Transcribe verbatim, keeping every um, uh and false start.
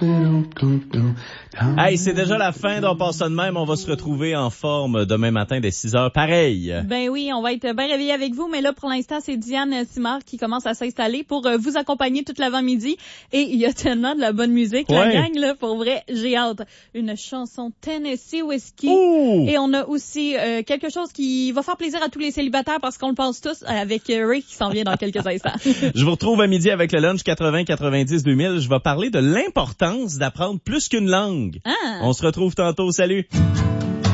Hey, c'est déjà la fin, donc passe ça de même. On va se retrouver en forme demain matin dès six heures, pareil. Ben oui, on va être bien réveillés avec vous, mais là, pour l'instant, c'est Diane Simard qui commence à s'installer pour euh, vous accompagner toute l'avant-midi. Et il y a tellement de la bonne musique. Ouais. La gang, là, pour vrai, j'ai hâte. Une chanson Tennessee Whiskey. Ouh! Et on a aussi euh, quelque chose qui va faire plaisir à tous les célibataires parce qu'on le pense tous avec euh, Ray qui s'en vient dans quelques instants. Je vous retrouve à midi avec le lunch quatre-vingts quatre-vingt-dix deux mille. Je vais parler de l'importance d'apprendre plus qu'une langue. Ah. On se retrouve tantôt. Salut!